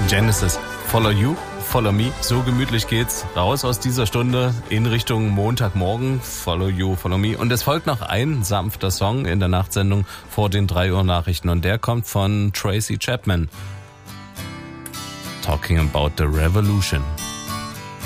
Genesis, Follow You, Follow Me. So gemütlich geht's raus aus dieser Stunde in Richtung Montagmorgen. Follow You, Follow Me. Und es folgt noch ein sanfter Song in der Nachtsendung vor den 3 Uhr Nachrichten. Und der kommt von Tracy Chapman. Talking about the Revolution.